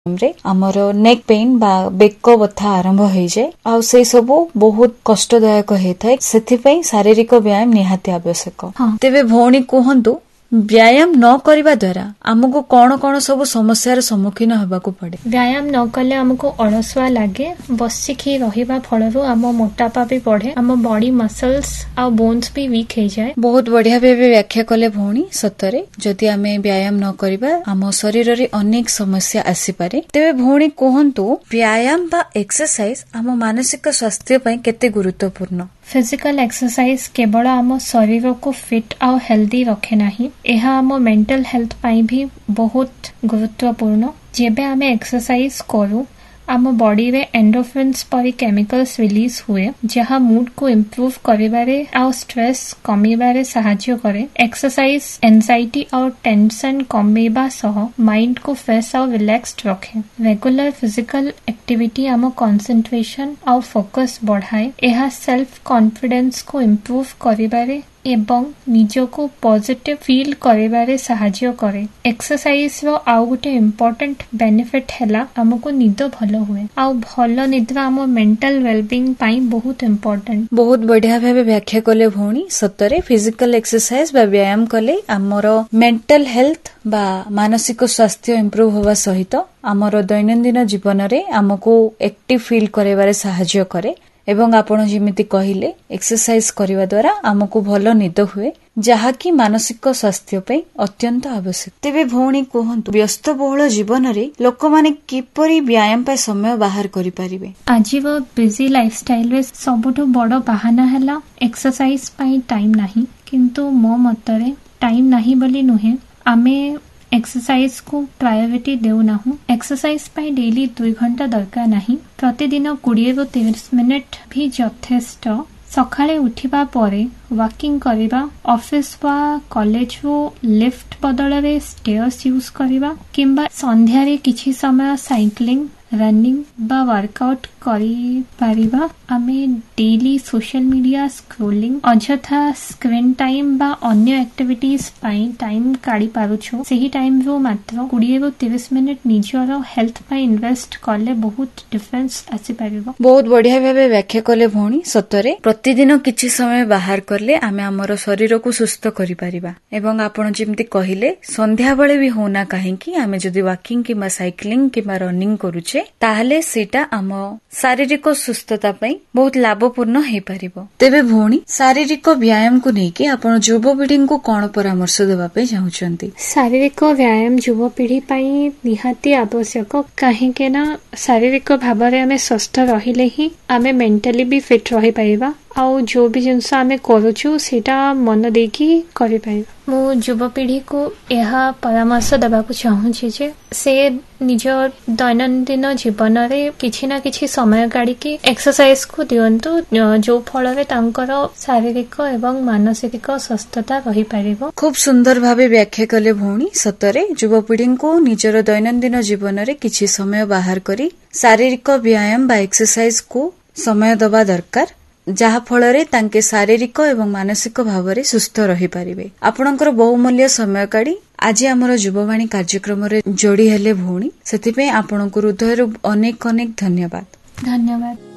आमर neck pain बा bake बथा आरंभ हो जाए आ से सब बहुत कष्टदायक होता है से शारीरिक व्यायाम निहाती आवश्यक। तेबे भौणी कहतु व्यायाम न करने द्वारा आमको कौन कौन सब समस्या सम्मुखीन होबाकू पड़े? व्यायाम न कले आमको अलसुआ लगे बसिकी रहिबा फलरु आम मोटापा भी बढ़े आम बॉडी मसल्स आ बोन्स भी वीक हो जाए। बहुत बढ़िया भाव व्याख्या कले भौणी। सतरे जदि आमे व्यायाम न करिबा आम शरीर रे अनेक समस्या आसी पारे। तेबे भौणी कहंतु व्यायाम बा एक्सरसाइज आम मानसिक स्वास्थ्य पय केते गुरुत्वपूर्ण? फिजिकल एक्सरसाइज केवल आम शरीर को फिट और हेल्दी रखे नहीं, यह आम मेंटल हेल्थ पाई भी बहुत गुरुत्वपूर्ण। जेबे आमे एक्सरसाइज करू आम बॉडी रे एंडोर्फिन्स परी केमिकल्स रिलीज हुए जहाँ मूड को इम्प्रूव करिबारे और स्ट्रेस कमीबारे सहायता करे। एक्सरसाइज एंजाइटी और टेंशन कमेबा सह माइंड को फ्रेश और रिलैक्स्ड रखे। रेगुलर फिजिकल एक्टिविटी आम कंसंट्रेशन और फोकस बढ़ाए। यह सेल्फ कॉन्फिडेंस को इम्प्रूव करिबारे एवं निजको पॉजिटिव फील करिबारे सहायता करे। एक्सरसाइज रो आउ गोटे इम्पोर्टेंट बेनिफिट हैला हमको निद भलो हुए आउ भलो निद्रा आम मेंटल वेलबीइंग पाई बहुत इम्पोर्टेंट। बहुत बढ़िया भावे व्याख्या कले भौणी। सतरे फिजिकल एक्सरसाइज बा व्यायाम कले आमर मेंटल हेल्थ बा मानसिक स्वास्थ्य इम्प्रूव होवा सहित आमर दैनंदिन जीवन रे आमको एक्टिव फील करेबारे सहायता करे एवं आपण जेमिति कहिले एक्सरसाइज करिवा द्वारा आमको भलो निद हुए जहाँकि मानसिक स्वास्थ्य पे अत्यंत आवश्यक। तेबे भौणी कहंतु व्यस्तबहुल जीवन रे लोक माने किपरि व्यायाम पे समय बाहर करि परिबे? आज वो बिजी लाइफस्टाइल रे सबुठो बड़ बहाना हैला एक्सरसाइज पाई टाइम नाही, किंतु मो मतरे टाइम नाही बोली नुहे आमे एक्सरसाइज को प्रायोरिटी देउ नाहु। एक्सरसाइज पाई डेली 2 घंटा दरकार नाही, प्रतिदिन 20 ରୁ 30 मिनिट भी यथेष्ट। सकाळे उठिबा परे वॉकिंग करिबा, ऑफिस वा कॉलेज रो लिफ्ट बदल रे स्टेयर्स यूज करिबा किंबा संध्या रे किछि समय साइक्लिंग रनिंग बा वर्कआउट करी पारिबा। आमे daily social media scrolling अजथा screen time बा अन्य एक्टिविटीज पाई टाइम काढी पारुछु। सेही टाइम रो मात्र 20 ରୁ 30 मिनिट निजर हेल्थ पाई इन्वेस्ट करले बहुत डिफरेंस आसी पारिबो। बहुत बढ़िया भावे व्याख्या कले भौणी। सतरे प्रतिदिन किछि समय बाहर करले आमे हमर शरीर को सुस्थ करि पारिबा एवं आपण जेमति कहिले संध्या बेले भी होना काहेकि आमे जदि वॉकिंग किबा साइक्लिंग किबा रनिंग करूचे ताहले सेटा आम शारीरिक सुस्थता पई बहुत लाभपूर्ण हे परिबो। तेबे भौणी शारीरिक व्यायाम को नेकी आपण युवपीढ़ी को कोन परामर्श देबा पे चाहुचंती? शारीरिक व्यायाम युवपीढ़ी पई निहाती आवश्यक, काहेकि ना शारीरिक भाव में स्वस्थ रहिले ही आमे मेंटली भी फिट रही पाइबा आउ जो भी जिनस आमे करूछु सेटा मन देकी करि पाइबा। मु युवपीढ़ी को यह परामर्श देबाकू चाहूछि जे से निज दैनंदिन जीवन रे किछि ना किछि समय काढी की एक्सरसाइज को दियंतु जो फल रे तांकर शारीरिक एवं मानसिक स्वस्थता रही पारिबो। खूब सुंदर भावे व्याख्या कले भौणी। सतरे युवपीढ़ी को निजर दैनंदिन जीवन रे किछि समय बाहर करी शारीरिक व्यायाम बा एक्सरसाइज को समय दबा दरकार, जहा फଳରେ तांके शारीरिक एवं मानसिक भावरे सुस्थ रही पारिबे। आपणकर बहुमूल्य समय काढी आज आमर युववाणी कार्यक्रम रे जोड़ी हेले भौणी, सेति पे आपणको हृदयरु अनेक अनेक धन्यवाद। धन्यवाद।